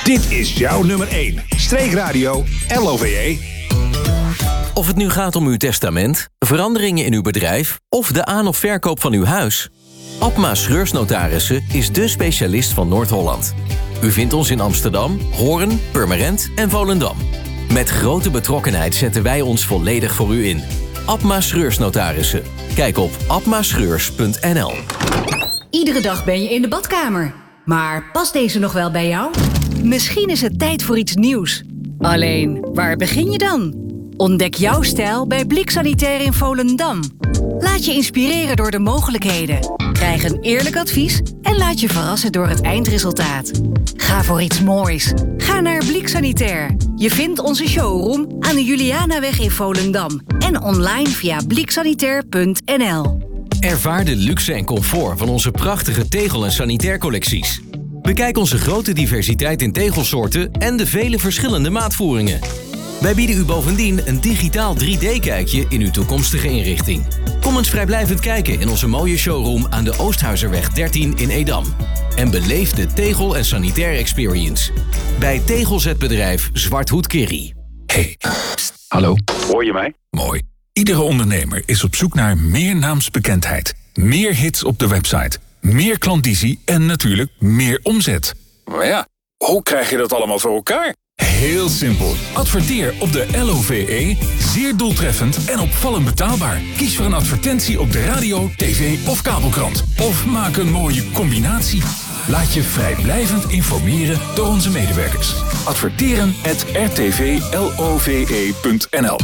Dit is jouw nummer 1. Streekradio LOVE. Of het nu gaat om uw testament, veranderingen in uw bedrijf of de aan- of verkoop van uw huis. Abma Schreursnotarissen is dé specialist van Noord-Holland. U vindt ons in Amsterdam, Hoorn, Purmerend en Volendam. Met grote betrokkenheid zetten wij ons volledig voor u in. Abma Schreursnotarissen. Kijk op abmaschreurs.nl. Iedere dag ben je in de badkamer. Maar past deze nog wel bij jou? Misschien is het tijd voor iets nieuws. Alleen, waar begin je dan? Ontdek jouw stijl bij Blik Sanitair in Volendam. Laat je inspireren door de mogelijkheden. Krijg een eerlijk advies en laat je verrassen door het eindresultaat. Ga voor iets moois. Ga naar Blik Sanitair. Je vindt onze showroom aan de Julianaweg in Volendam. En online via bliksanitair.nl. Ervaar de luxe en comfort van onze prachtige tegel- en sanitaircollecties. Bekijk onze grote diversiteit in tegelsoorten en de vele verschillende maatvoeringen. Wij bieden u bovendien een digitaal 3D-kijkje in uw toekomstige inrichting. Kom eens vrijblijvend kijken in onze mooie showroom aan de Oosthuizerweg 13 in Edam. En beleef de tegel- en sanitair experience. Bij tegelzetbedrijf Zwarthoed Kerry. Hey, hallo. Hoor je mij? Mooi. Iedere ondernemer is op zoek naar meer naamsbekendheid. Meer hits op de website. Meer klandizie en natuurlijk meer omzet. Maar ja, hoe krijg je dat allemaal voor elkaar? Heel simpel. Adverteer op de LOVE. Zeer doeltreffend en opvallend betaalbaar. Kies voor een advertentie op de radio, tv of kabelkrant. Of maak een mooie combinatie. Laat je vrijblijvend informeren door onze medewerkers. Adverteren@rtvlove.nl.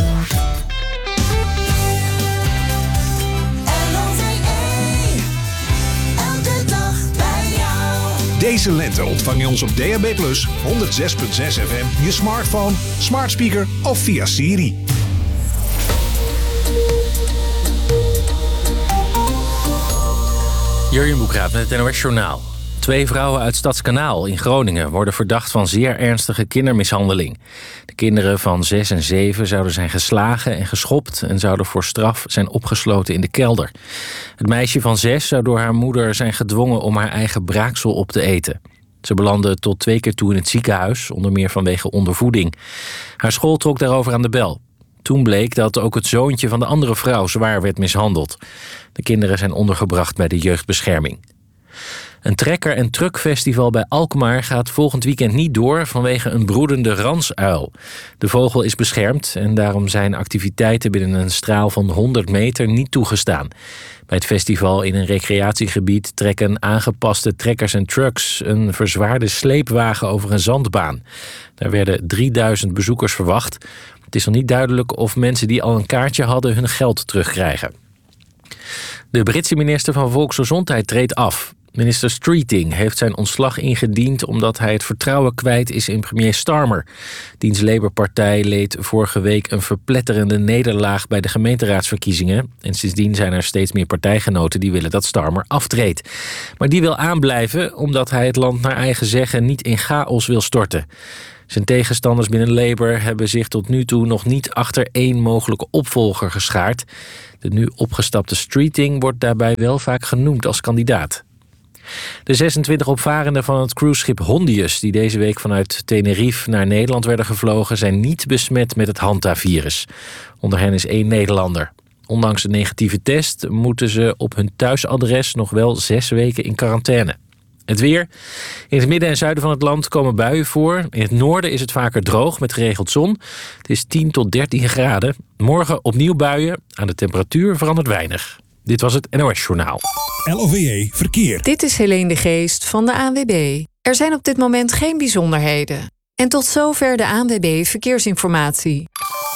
Deze lente ontvang je ons op DAB+, 106.6 FM, je smartphone, smart speaker of via Siri. Jurjen Boekraat met het NOS Journaal. 2 vrouwen uit Stadskanaal in Groningen worden verdacht van zeer ernstige kindermishandeling. De kinderen van 6 en 7 zouden zijn geslagen en geschopt en zouden voor straf zijn opgesloten in de kelder. Het meisje van 6 zou door haar moeder zijn gedwongen om haar eigen braaksel op te eten. Ze belandde tot 2 keer toe in het ziekenhuis, onder meer vanwege ondervoeding. Haar school trok daarover aan de bel. Toen bleek dat ook het zoontje van de andere vrouw zwaar werd mishandeld. De kinderen zijn ondergebracht bij de jeugdbescherming. Een trekker- en truckfestival bij Alkmaar gaat volgend weekend niet door vanwege een broedende ransuil. De vogel is beschermd en daarom zijn activiteiten binnen een straal van 100 meter niet toegestaan. Bij het festival in een recreatiegebied trekken aangepaste trekkers en trucks een verzwaarde sleepwagen over een zandbaan. Daar werden 3000 bezoekers verwacht. Het is nog niet duidelijk of mensen die al een kaartje hadden hun geld terugkrijgen. De Britse minister van Volksgezondheid treedt af. Minister Streeting heeft zijn ontslag ingediend omdat hij het vertrouwen kwijt is in premier Starmer. Diens Labour-partij leed vorige week een verpletterende nederlaag bij de gemeenteraadsverkiezingen. En sindsdien zijn er steeds meer partijgenoten die willen dat Starmer aftreedt. Maar die wil aanblijven omdat hij het land naar eigen zeggen niet in chaos wil storten. Zijn tegenstanders binnen Labour hebben zich tot nu toe nog niet achter één mogelijke opvolger geschaard. De nu opgestapte Streeting wordt daarbij wel vaak genoemd als kandidaat. De 26 opvarenden van het cruiseschip Hondius, die deze week vanuit Tenerife naar Nederland werden gevlogen, zijn niet besmet met het Hanta-virus. Onder hen is 1 Nederlander. Ondanks een negatieve test moeten ze op hun thuisadres nog wel 6 weken in quarantaine. Het weer. In het midden en zuiden van het land komen buien voor. In het noorden is het vaker droog met geregeld zon. Het is 10 tot 13 graden. Morgen opnieuw buien. Aan de temperatuur verandert weinig. Dit was het NOS Journaal. LOVE Verkeer. Dit is Helene de Geest van de ANWB. Er zijn op dit moment geen bijzonderheden. En tot zover de ANWB Verkeersinformatie.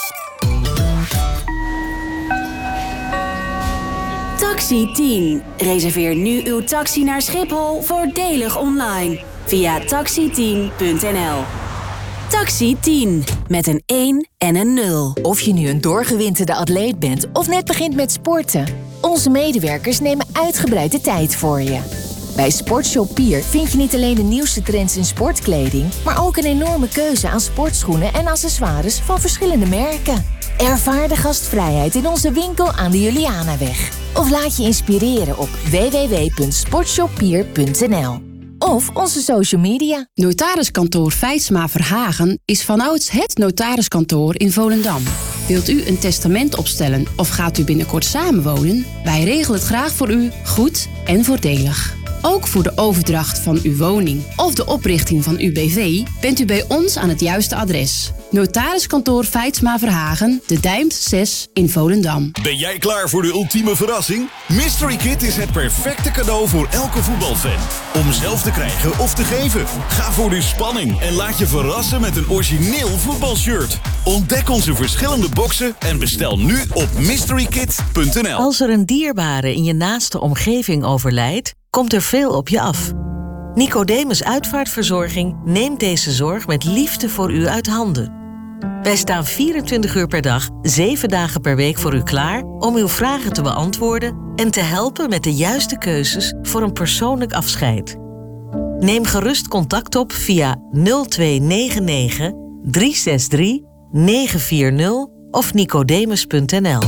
Taxi 10. Reserveer nu uw taxi naar Schiphol voordelig online. Via taxi10.nl. Taxi 10. Met een 1 en een 0. Of je nu een doorgewinterde atleet bent of net begint met sporten. Onze medewerkers nemen uitgebreid de tijd voor je. Bij Sportshop Pier vind je niet alleen de nieuwste trends in sportkleding, maar ook een enorme keuze aan sportschoenen en accessoires van verschillende merken. Ervaar de gastvrijheid in onze winkel aan de Julianaweg. Of laat je inspireren op www.sportshoppier.nl. of onze social media. Notariskantoor Feitsma Verhagen is vanouds het notariskantoor in Volendam. Wilt u een testament opstellen of gaat u binnenkort samenwonen? Wij regelen het graag voor u, goed en voordelig. Ook voor de overdracht van uw woning of de oprichting van uw BV bent u bij ons aan het juiste adres. Notariskantoor Feitsma Verhagen, De Dijmt 6 in Volendam. Ben jij klaar voor de ultieme verrassing? Mystery Kit is het perfecte cadeau voor elke voetbalfan. Om zelf te krijgen of te geven. Ga voor de spanning en laat je verrassen met een origineel voetbalshirt. Ontdek onze verschillende boxen en bestel nu op mysterykit.nl. Als er een dierbare in je naaste omgeving overlijdt, komt er veel op je af. Nicodemus Uitvaartverzorging neemt deze zorg met liefde voor u uit handen. Wij staan 24 uur per dag, 7 dagen per week voor u klaar om uw vragen te beantwoorden en te helpen met de juiste keuzes voor een persoonlijk afscheid. Neem gerust contact op via 0299 363 940 of nicodemus.nl.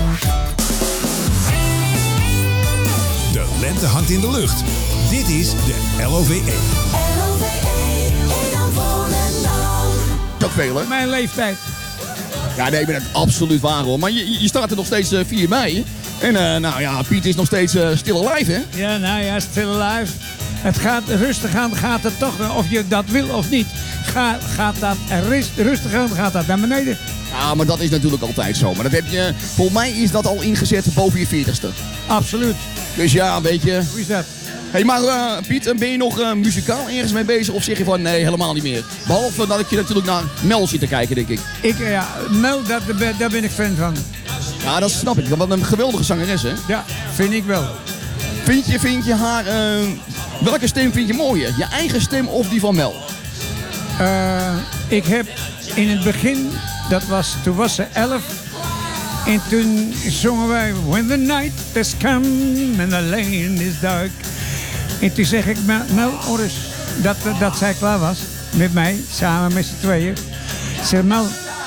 De lente hangt in de lucht. Dit is de LOVE. Ook veel, hè? Mijn leeftijd. Ja, nee, ik ben het absoluut waar, hoor. Maar je staat er nog steeds 4 mei. En nou ja, Piet is nog steeds still alive, hè? Ja, nou ja, still alive. Het gaat rustig aan, gaat het toch, of je dat wil of niet. Gaat dat rustig aan, gaat dat naar beneden. Ja, maar dat is natuurlijk altijd zo. Maar dat heb je, volgens mij is dat al ingezet boven je 40ste. Absoluut. Dus ja, weet je. Hoe is dat? Hey, maar Piet, ben je nog muzikaal ergens mee bezig of zeg je van nee, helemaal niet meer? Behalve dat ik je natuurlijk naar Mel zit te kijken, denk ik. Mel, daar ben ik fan van. Ja, dat snap ik. Wat een geweldige zangeres, hè? Ja, vind ik wel. Vind je haar, welke stem vind je mooier? Je eigen stem of die van Mel? Ik heb in het begin, toen was ze 11. En toen zongen wij When the night has come and the lane is dark. En toen zeg ik, Mel, Oris, dat zij klaar was met mij, samen met z'n tweeën. Ik zeg, Mel,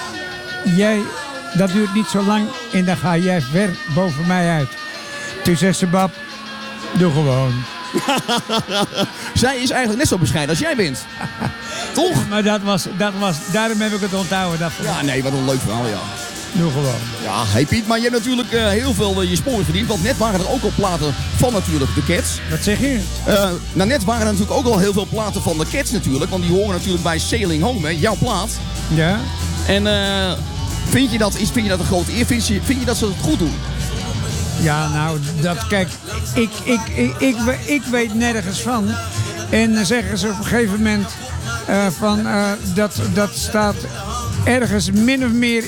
dat duurt niet zo lang en dan ga jij ver boven mij uit. Toen zegt ze, Bab, doe gewoon. Zij is eigenlijk net zo bescheiden als jij bent. Toch? Maar dat was, daarom heb ik het onthouden. Ja, nee, wat een leuk verhaal, ja. Doe gewoon. Ja, hey Piet, maar je hebt natuurlijk heel veel je sporen verdiend. Want net waren er ook al platen van natuurlijk de Cats. Wat zeg je? Net waren er natuurlijk ook al heel veel platen van de Cats natuurlijk. Want die horen natuurlijk bij Sailing Home, hè, jouw plaat. Ja. En vind je dat een grote eer? Vind je dat ze het goed doen? Ja, nou, kijk, ik weet nergens van. En dan zeggen ze op een gegeven moment dat staat ergens min of meer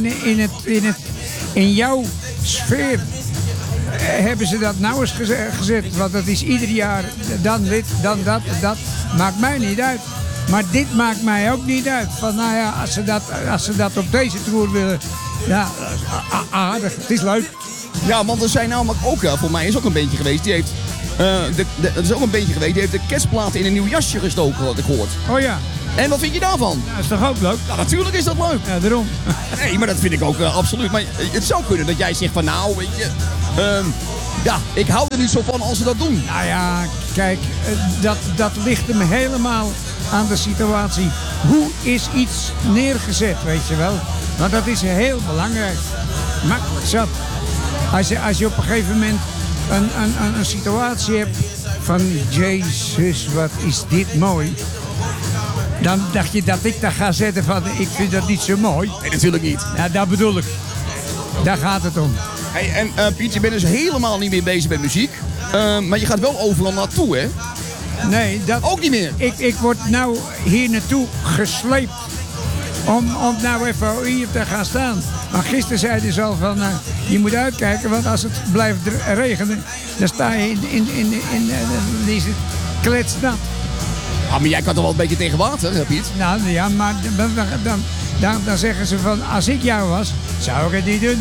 in jouw sfeer. Hebben ze dat nou eens gezet? Want dat is ieder jaar dan dit, dan dat. Maakt mij niet uit. Maar dit maakt mij ook niet uit. Van nou ja, als ze dat op deze tour willen. Ja, aardig. Het is leuk. Ja, want er zijn namelijk ook, voor mij is ook een beetje geweest. Die heeft, dat is ook een beetje geweest. Die heeft de Cats-platen in een nieuw jasje gestoken, wat ik hoort. Oh ja. En wat vind je daarvan? Ja, dat is toch ook leuk? Ja, natuurlijk is dat leuk. Ja, daarom. Nee, maar dat vind ik ook absoluut. Maar het zou kunnen dat jij zegt van nou, weet je... ja, ik hou er niet zo van als ze dat doen. Nou ja, kijk, dat ligt hem helemaal aan de situatie. Hoe is iets neergezet, weet je wel? Want dat is heel belangrijk. Makkelijk zat. Als je op een gegeven moment een situatie hebt van... Jezus, wat is dit mooi. Dan dacht je dat ik dat ga zetten van... Ik vind dat niet zo mooi. Nee, natuurlijk niet. Ja, dat bedoel ik. Daar gaat het om. Hey, en Piet, je bent dus helemaal niet meer bezig met muziek. Maar je gaat wel overal naartoe, hè? Nee, dat... Ook niet meer? Ik word nou hier naartoe gesleept. Om nou even hier te gaan staan. Maar gisteren zeiden ze al van... je moet uitkijken, want als het blijft regenen... dan sta je in deze kletsnat. Ah, maar jij kan toch wel een beetje tegen water, hè, Piet? Nou ja, maar dan zeggen ze van... als ik jou was, zou ik het niet doen.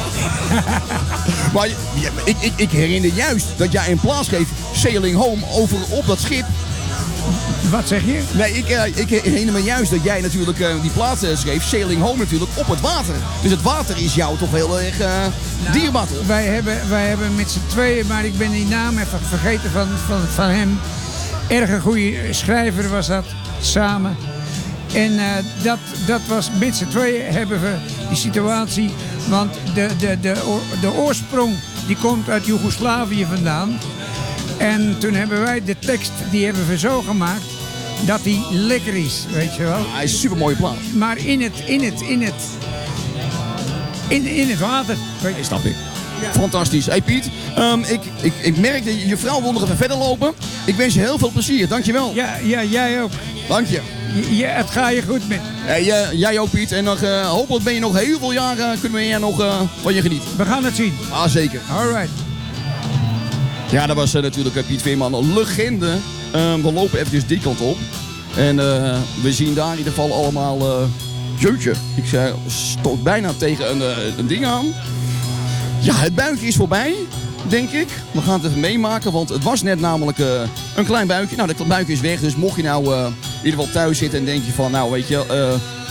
Maar ik herinner juist dat jij in plaats geeft... Sailing Home over op dat schip... Wat zeg je? Nee, ik herinner me juist dat jij natuurlijk die plaat schreef, Sailing Home natuurlijk, op het water. Dus het water is jou toch heel erg dierbaar. Wij hebben met z'n tweeën, maar ik ben die naam even vergeten van hem. Erg een goede schrijver was dat, samen. En dat was met z'n tweeën hebben we die situatie. Want de oorsprong die komt uit Joegoslavië vandaan. En toen hebben wij de tekst, die hebben we zo gemaakt dat die lekker is, weet je wel. Hij is een supermooie plaat. Maar in het water. Nee, snap ik. Ja. Fantastisch. Hey Piet, ik merk dat je vrouw wil nog even verder lopen. Ik wens je heel veel plezier, dankjewel. Ja, jij ook. Dank je. Ja, het gaat je goed met. Jij ook Piet. En nog, hopelijk ben je nog heel veel jaren, kunnen we hier nog van je genieten. We gaan het zien. Ah, zeker. Alright. Ja, dat was natuurlijk Piet Veerman, een legende. We lopen eventjes die kant op. En we zien daar in ieder geval allemaal... jeutje, ik stoot bijna tegen een ding aan. Ja, het buikje is voorbij, denk ik. We gaan het even meemaken, want het was net namelijk een klein buikje. Nou, dat buikje is weg, dus mocht je nou in ieder geval thuis zitten en denk je van... Nou, weet je,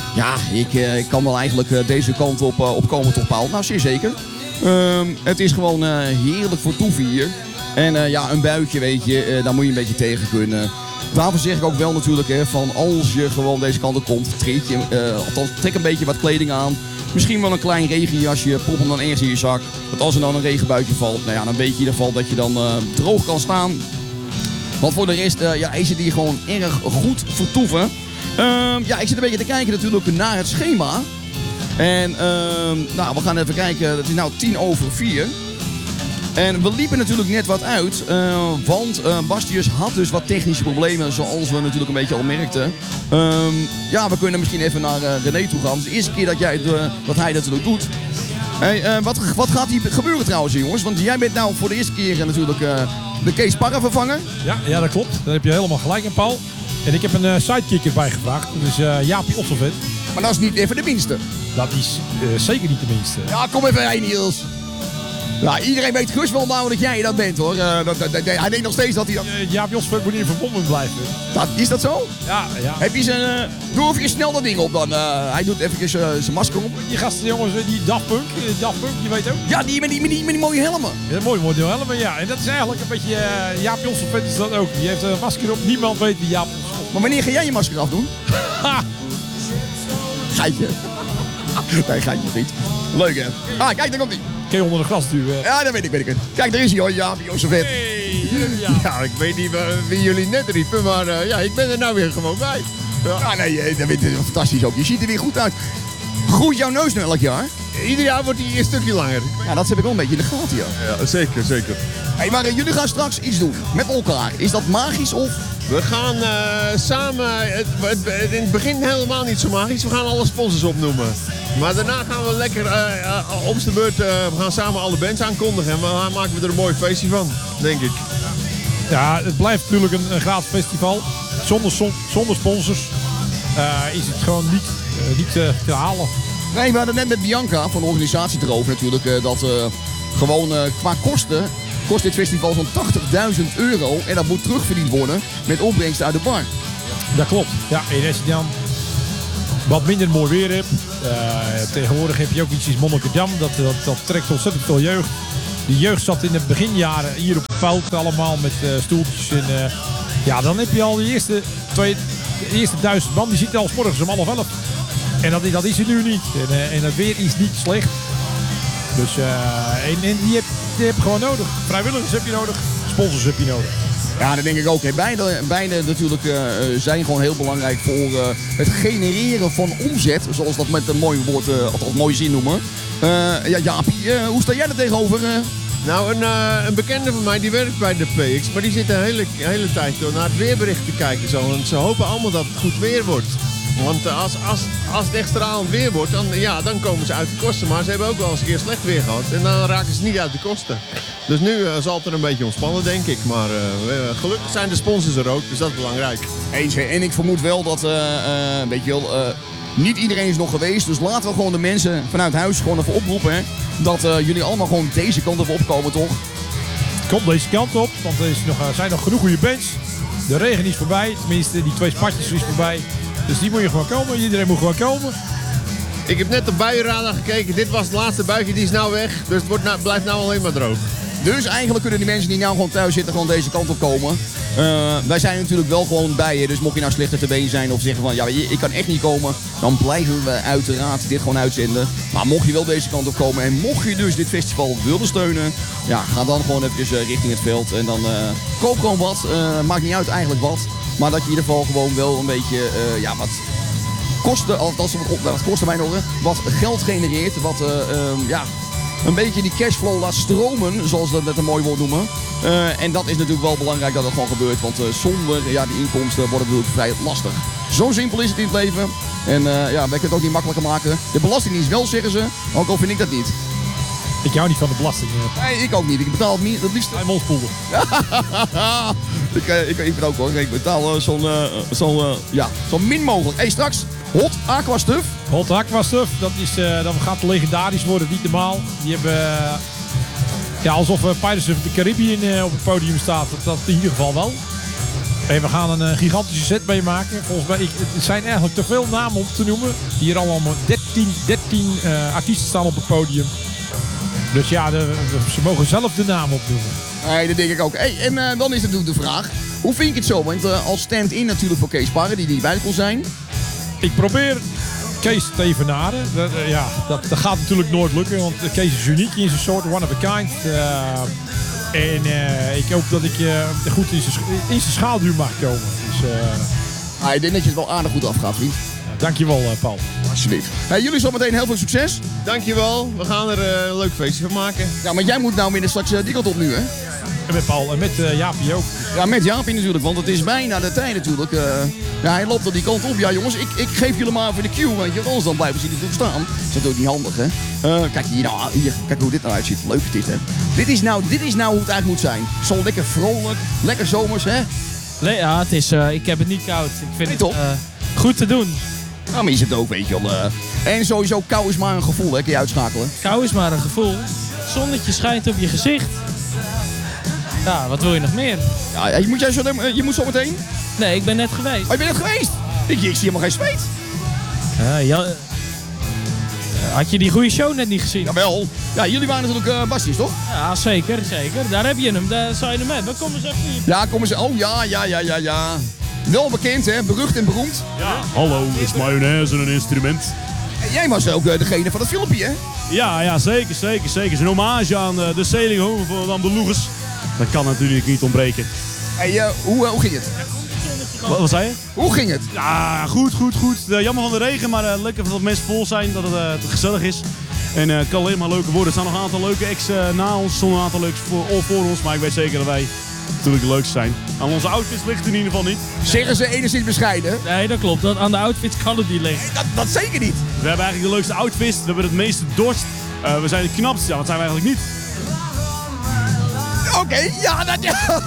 ik kan wel eigenlijk deze kant op komen tot paal. Nou, zeer zeker. Het is gewoon heerlijk voor toeven hier. En een buikje, weet je, daar moet je een beetje tegen kunnen. Daarvoor zeg ik ook wel natuurlijk, van als je gewoon deze kant op komt, trek een beetje wat kleding aan. Misschien wel een klein regenjasje, prop hem dan ergens in je zak. Want als er dan een regenbuitje valt, dan weet je in ieder geval dat je dan droog kan staan. Want voor de rest is het hier gewoon erg goed vertoeven. Ik zit een beetje te kijken natuurlijk naar het schema. En we gaan even kijken, het is nou 3:10. En we liepen natuurlijk net wat uit, want Bastius had dus wat technische problemen, zoals we natuurlijk een beetje al merkten. We kunnen misschien even naar René toe gaan. Het is de eerste keer dat hij dat natuurlijk doet. Hey, wat gaat hier gebeuren trouwens, jongens? Want jij bent nou voor de eerste keer natuurlijk de Kees Parra vervangen. Ja, dat klopt. Daar heb je helemaal gelijk in, Paul. En ik heb een sidekick erbij gevraagd, dus Jaapie Osselvet. Maar dat is niet even de minste. Dat is zeker niet de minste. Ja, kom even heen, Niels. Nou, iedereen weet gerust wel nou dat jij dat bent, hoor. Hij denkt nog steeds dat hij dat... Jaapie Osselvet moet hier verbonden blijven. Is dat zo? Ja. Heb je zijn... Doe even snel dat ding op dan. Hij doet even zijn masker op. Die gasten, jongens, die Daft Punk, je weet ook. Ja, die met die mooie helmen. Ja, mooie helmen, ja. En dat is eigenlijk een beetje... Jaapie Osselvet is dat ook. Die heeft een masker op. Niemand weet wie Jaapie Osselvet is. Maar wanneer ga jij je masker afdoen? Geitje. Nee, geitje niet. Leuk, hè? Kijk, daar komt hij. Kun je onder de gras duwen? Ja, dat weet ik. Kijk, daar is hij, hoor. Jaapie Osselvet. Hey, ja, ik weet niet wie jullie net riepen, maar ik ben er nou weer gewoon bij. Ja, nee, dat is fantastisch ook. Je ziet er weer goed uit. Groeit jouw neus nu elk jaar? Ieder jaar wordt hij een stukje langer. Ja, dat heb ik wel een beetje in de gaten, ja. Ja, zeker. Hey, maar jullie gaan straks iets doen met elkaar. Is dat magisch of... We gaan samen, in het begin helemaal niet zo magisch, we gaan alle sponsors opnoemen. Maar daarna gaan we lekker op de beurt, we gaan samen alle bands aankondigen en we maken er een mooi feestje van, denk ik. Ja, het blijft natuurlijk een gratis festival. Zonder sponsors is het gewoon niet te halen. Nee, we hadden net met Bianca van de organisatie erover natuurlijk, dat gewoon qua kosten... kost dit festival zo'n €80.000 en dat moet terugverdiend worden met opbrengsten uit de bar. Dat klopt. Ja, en als je dan wat minder mooi weer hebt. Tegenwoordig heb je ook iets als Monnikendam. Dat trekt ontzettend veel jeugd. Die jeugd zat in de beginjaren hier op het veld allemaal met stoeltjes. En, dan heb je al de eerste 1000 man. Die zitten al 's morgens om 10:30. En dat is het nu niet. En het weer is niet slecht. Dus die heb je gewoon nodig. Vrijwilligers heb je nodig. Sponsors heb je nodig. Ja, dat denk ik ook. Beide natuurlijk zijn gewoon heel belangrijk voor het genereren van omzet. Zoals dat met een mooi woord, althans mooi zin noemen. Jaapie, hoe sta jij er tegenover? Nou, een bekende van mij die werkt bij de PX. Maar die zit de hele tijd naar het weerbericht te kijken. Zo. En ze hopen allemaal dat het goed weer wordt. Want als het echt stralend weer wordt, dan komen ze uit de kosten. Maar ze hebben ook wel eens een keer slecht weer gehad. En dan raken ze niet uit de kosten. Dus nu zal het er een beetje ontspannen, denk ik. Maar gelukkig zijn de sponsors er ook, dus dat is belangrijk. Eens, en ik vermoed wel dat, niet iedereen is nog geweest. Dus laten we gewoon de mensen vanuit huis gewoon even oproepen. Hè, dat jullie allemaal gewoon deze kant op opkomen, toch? Kom deze kant op, want er zijn nog genoeg goede bands. De regen is voorbij, tenminste die 2 spatjes is voorbij. Dus die moet je gewoon komen. Iedereen moet gewoon komen. Ik heb net op buienradar gekeken. Dit was het laatste buitje, die is nou weg. Dus het blijft nou alleen maar droog. Dus eigenlijk kunnen die mensen die nou gewoon thuis zitten gewoon deze kant op komen. Wij zijn natuurlijk wel gewoon bij je. Dus mocht je nou slechter te been zijn of zeggen van ja, ik kan echt niet komen. Dan blijven we uiteraard dit gewoon uitzenden. Maar mocht je wel deze kant op komen en mocht je dus dit festival willen steunen. Ja, ga dan gewoon even richting het veld. En dan koop gewoon wat. Maakt niet uit eigenlijk wat. Maar dat je in ieder geval gewoon wel een beetje wat kosten. Althans, wat kosten mij nog. Wat geld genereert. Wat een beetje die cashflow laat stromen, zoals we dat met een mooi woord noemen. En dat is natuurlijk wel belangrijk dat dat gewoon gebeurt, want zonder die inkomsten wordt het natuurlijk vrij lastig. Zo simpel is het in het leven. En wij kunnen het ook niet makkelijker maken. De Belastingdienst wel, zeggen ze, ook al vind ik dat niet. Ik hou niet van de belasting. Nee, ik ook niet. Ik betaal het liefst... Hij molspoelen. ik ben ook hoor. Ik betaal zo min mogelijk. Hey, straks Hot Aqua Stuff. Hot Aqua Stuff, dat gaat legendarisch worden, niet normaal. Die hebben, alsof Pirates of the Caribbean op het podium staat, dat in ieder geval wel. En we gaan een gigantische set meemaken. Volgens mij, het zijn eigenlijk te veel namen om te noemen. Hier allemaal 13 artiesten staan op het podium. Dus ja, ze mogen zelf de naam opnoemen. Nee, dat denk ik ook. Hey, en dan is natuurlijk de vraag, hoe vind je het zo? Want als stand-in natuurlijk voor Kees Parren, die niet bij kon zijn. Ik probeer Kees te evenaren. Dat gaat natuurlijk nooit lukken, want Kees is uniek in zijn soort, one of a kind. Ik hoop dat ik goed in zijn schaduw mag komen. Dus, ik denk dat je het wel aardig goed afgaat, vriend. Dankjewel, Paul. Alsjeblieft. Hey, jullie zometeen heel veel succes. Dankjewel. We gaan er een leuk feestje van maken. Ja, maar jij moet nou weer straks die kant op nu, hè? En met Paul en met Jaapie ook. Ja, met Jaapie natuurlijk, want het is bijna de tijd natuurlijk. Hij loopt er die kant op. Ja, jongens, ik geef jullie maar even de cue, want anders dan blijven ze natuurlijk staan. Dat is natuurlijk niet handig, hè? Kijk hier, kijk hoe dit nou uitziet. Leuk is dit, hè? Dit is nou hoe het eigenlijk moet zijn. Zo lekker vrolijk, lekker zomers, hè? Nee, ja, het is, ik heb het niet koud. Ik vind het goed te doen. Nou, maar je zit ook, weet je wel. En sowieso, kou is maar een gevoel, hè? Kun je uitsschakelen? Kou is maar een gevoel. Het zonnetje schijnt op je gezicht. Ja, wat wil je nog meer? Ja, je moet zo meteen? Nee, ik ben net geweest. Oh, je bent net geweest? Ik zie helemaal geen zweet. Had je die goede show net niet gezien? Jawel. Ja, jullie waren natuurlijk Basties, toch? Ja, zeker. Daar heb je hem. Daar zou je hem hebben. Kom eens even hier. Ja, kom eens. Oh, ja. Wel bekend, hè? Berucht en beroemd. Ja. Hallo, is mayonaise een instrument? En jij was ook degene van het filmpje, hè? Ja, zeker. Het is een hommage aan de Sailing Home van de Loegers. Dat kan natuurlijk niet ontbreken. Hey, hoe ging het? Wat zei je? Hoe ging het? Ja, goed. Jammer van de regen, maar lekker dat mensen vol zijn, dat het gezellig is. En het kan alleen maar leuker worden. Er staan nog een aantal leuke acts na ons, zonder een aantal leuke voor ons. Maar ik weet zeker dat wij natuurlijk de leukste zijn. Aan onze outfits ligt het in ieder geval niet. Zeggen ze enigszins bescheiden? Nee, dat klopt. Aan de outfits kan het niet liggen. Nee, dat zeker niet. We hebben eigenlijk de leukste outfits. We hebben het meeste dorst. We zijn het knapst. Ja, dat zijn we eigenlijk niet. Oké, ja, dat ja.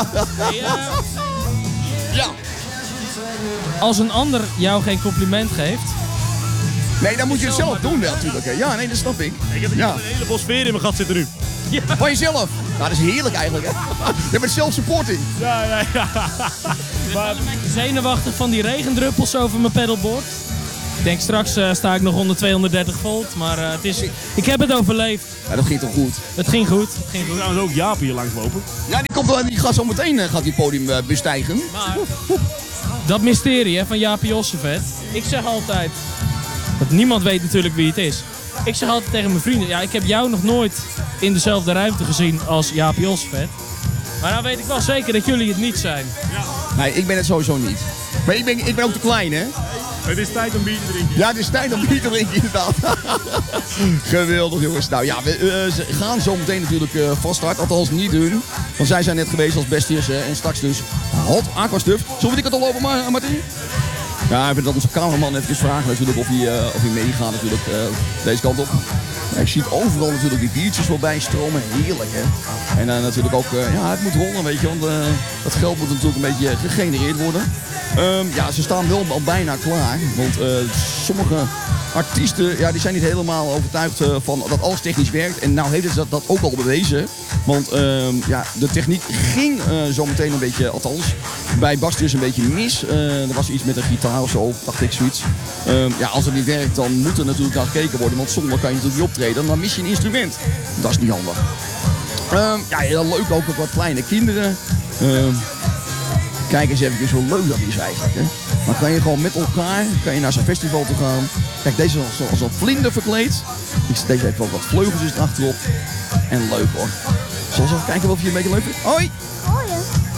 Ja. Als een ander jou geen compliment geeft... Nee, dan moet je het zelf doen natuurlijk. Ja, nee, dat snap ik. Ik heb een heleboel sfeer in mijn gat zitten nu. Ja. Van jezelf? Nou, dat is heerlijk eigenlijk, hè? Je bent self-supporting. Ja. Maar een beetje zenuwachtig van die regendruppels over mijn pedalboard. Ik denk straks sta ik nog onder 230 volt, maar ik heb het overleefd. Ja, dat ging toch goed? Het ging goed. Trouwens ook Jaap hier langslopen. Ja, die gaat zo meteen het podium bestijgen. Maar dat mysterie van Jaapie Ossenvet. Ik zeg altijd, want niemand weet natuurlijk wie het is. Ik zeg altijd tegen mijn vrienden, ja, ik heb jou nog nooit in dezelfde ruimte gezien als Jaapie Ossenvet. Maar dan weet ik wel zeker dat jullie het niet zijn. Ja. Nee, ik ben het sowieso niet. Maar ik ben ook te klein, hè? Het is tijd om bier te drinken. Ja, het is tijd om bier te drinken, inderdaad. Geweldig, jongens. Nou ja, ze gaan zo meteen natuurlijk van start. Althans, niet hun. Want zij zijn net geweest als bestjes. En straks dus Hot Aqua Stuff. Zullen we die kant al lopen, Martin? Ja, ik vind dat onze cameraman even vragen natuurlijk of hij meegaat natuurlijk deze kant op. Ja, je ziet overal natuurlijk die biertjes voorbij stromen. Heerlijk, hè? En natuurlijk ook, het moet rollen, weet je. Want dat geld moet natuurlijk een beetje gegenereerd worden. Ze staan wel al bijna klaar. Want sommige artiesten, die zijn niet helemaal overtuigd van dat alles technisch werkt. En nou heeft het dat ook al bewezen. Want de techniek ging zo meteen een beetje, althans, bij Bastius een beetje mis. Er was iets met een gitaar of zo, dacht ik zoiets. Als het niet werkt, dan moet er natuurlijk naar gekeken worden. Want zonder kan je natuurlijk niet optreden. Dan mis je een instrument. Dat is niet handig. Ja, heel leuk ook wat kleine kinderen. Kijk eens even hoe leuk dat is eigenlijk. Hè? Dan kan je gewoon met elkaar naar zo'n festival toe gaan. Kijk, deze is als een vlinder verkleed. Deze heeft wel wat vleugels achterop. En leuk hoor. Zal ik kijken of je een beetje leuk vindt? Hoi! Hoi.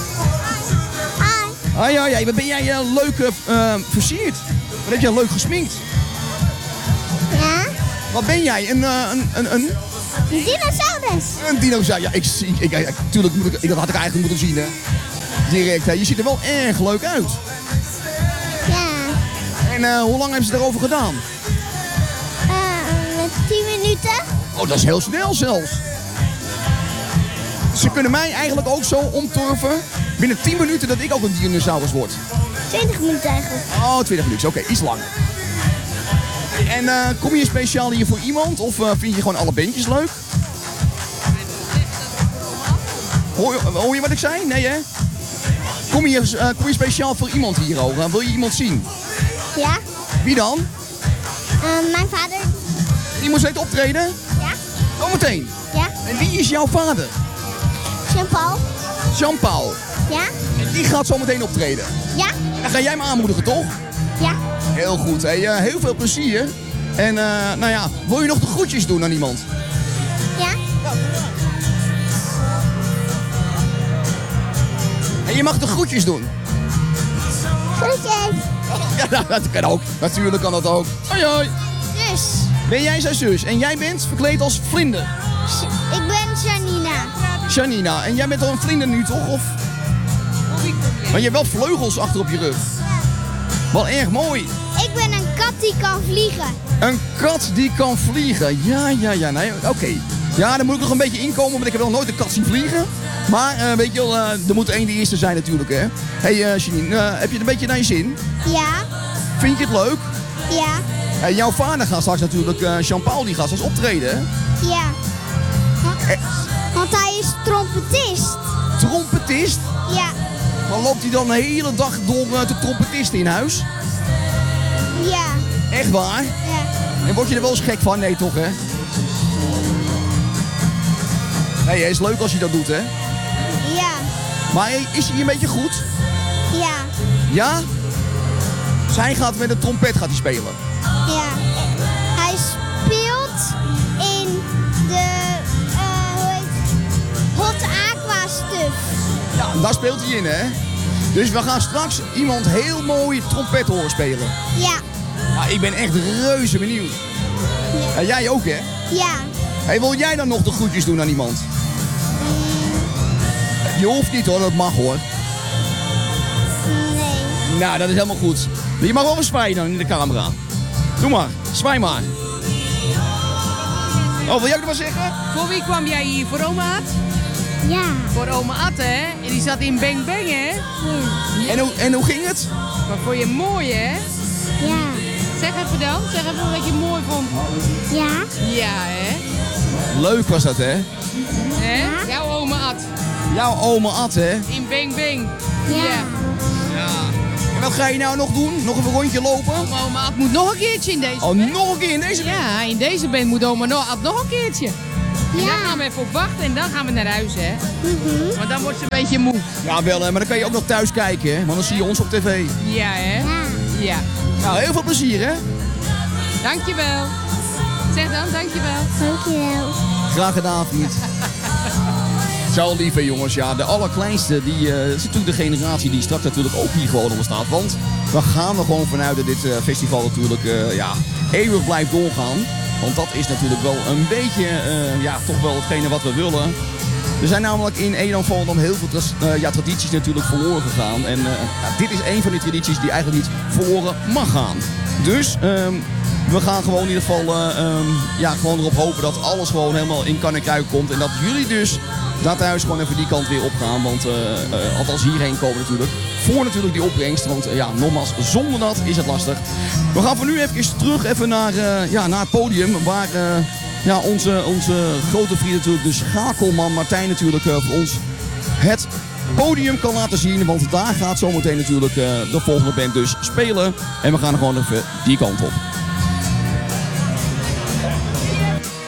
Hi. Hoi. Wat ben jij leuk versierd? Wat heb jij leuk gesminkt? Ja? Wat ben jij? Een dinosaurus. Een dinosaurus. Ja, tuurlijk dat had ik eigenlijk moeten zien, hè. Direct, hè. Je ziet er wel erg leuk uit. Ja. En hoe lang hebben ze erover gedaan? 10 minuten. Oh, dat is heel snel zelfs. Ze kunnen mij eigenlijk ook zo omturven binnen 10 minuten dat ik ook een dinosaurus word. 20 minuten eigenlijk. Oh, 20 minuten. Oké, iets langer. En kom je speciaal hier voor iemand of vind je gewoon alle bandjes leuk? Hoor je wat ik zei? Nee, hè? Kom je speciaal voor iemand hier ook? Wil je iemand zien? Ja. Wie dan? Mijn vader. Die moet steeds optreden? Ja. Oh, meteen? Ja. En wie is jouw vader? Jean-Paul. Jean-Paul? Ja. En die gaat zo meteen optreden? Ja. En dan ga jij me aanmoedigen, toch? Ja. Heel goed. Hey, heel veel plezier. En nou ja, wil je nog de groetjes doen aan iemand? Ja. En je mag de groetjes doen. Groetjes. Ja, dat kan ook. Natuurlijk kan dat ook. Hoi, hoi. Zus. Ben jij zijn zus? En jij bent verkleed als vlinder? Ik ben Janina. Janina. En jij bent al een vlinder nu, toch? Of? Maar je hebt wel vleugels achter op je rug. Wel erg mooi. Ik ben een kat die kan vliegen. Een kat die kan vliegen. Ja. Nee, oké. Ja, daar moet ik nog een beetje inkomen, want ik heb nog nooit een kat zien vliegen. Maar weet je wel, er moet één de eerste zijn natuurlijk, hè. Hey, Janine, heb je het een beetje naar je zin? Ja. Vind je het leuk? Ja. Jouw vader gaat straks natuurlijk, Jean-Paul, die gaat straks optreden, hè? Ja. Want hij is trompetist. Trompetist? Ja. Dan loopt hij dan de hele dag door te trompetisten in huis? Ja. Echt waar? Ja. En word je er wel eens gek van? Nee, toch, hè? Nee, het is leuk als je dat doet, hè? Ja. Maar is hij een beetje goed? Ja. Ja? Dus hij gaat met een trompet spelen? Ja. Hij speelt in de Hot Aqua Stuff. Ja, daar speelt hij in, hè? Dus we gaan straks iemand heel mooi trompet horen spelen. Ja. Ja, ik ben echt reuze benieuwd. Ja, jij ook, hè? Ja. Hey, wil jij dan nog de groetjes doen aan iemand? Je hoeft niet, hoor. Dat mag, hoor. Nee. Nou, dat is helemaal goed. Je mag wel eens zwaaien dan in de camera. Doe maar. Zwaai maar. Oh, wil jij ook nog wat zeggen? Voor wie kwam jij hier? Voor oma Ad? Ja. Voor oma Ad, hè? En die zat in Bang Bang, hè? Ja. En hoe ging het? Maar vond je mooi, hè? Ja. Zeg even dan. Zeg even wat je mooi vond. Ja. Ja, hè? Leuk was dat, hè? Hè? Jouw oma Ad. Jouw oma Ad, hè? In Bang Bang. Ja. En wat ga je nou nog doen? Nog een rondje lopen? Oma Ad moet nog een keertje in deze band. Nog een keer in deze band? Ja, in deze band moet oma Ad nog een keertje. En daar gaan we even op wachten en dan gaan we naar huis, hè? Want dan wordt ze een beetje moe. Ja, wel, hè? Maar dan kan je ook nog thuis kijken, hè? Want dan zie je ons op tv. Ja, hè? Ja. Nou, heel veel plezier, hè? Dankjewel. Zeg dan, dankjewel. Dankjewel. Graag gedaan, vriend. Zo lief, hè, jongens. Ja, de allerkleinste, die is natuurlijk de generatie die straks natuurlijk ook hier gewoon onder staat. Want we gaan er gewoon vanuit dat dit festival natuurlijk eeuwig blijft doorgaan. Want dat is natuurlijk wel een beetje, toch wel hetgene wat we willen. Er zijn namelijk in Edam-Volendam heel veel tradities natuurlijk verloren gegaan. En dit is een van die tradities die eigenlijk niet verloren mag gaan. Dus we gaan gewoon in ieder geval gewoon erop hopen dat alles gewoon helemaal in kan en kruik komt. En dat jullie dus daar thuis gewoon even die kant weer opgaan. Want althans hierheen komen natuurlijk. Voor natuurlijk die opbrengst. Want nogmaals, zonder dat is het lastig. We gaan voor nu even terug naar het podium. Waar onze grote vriend natuurlijk, de schakelman Martijn natuurlijk voor ons het podium kan laten zien. Want daar gaat zometeen natuurlijk de volgende band dus spelen. En we gaan er gewoon even die kant op.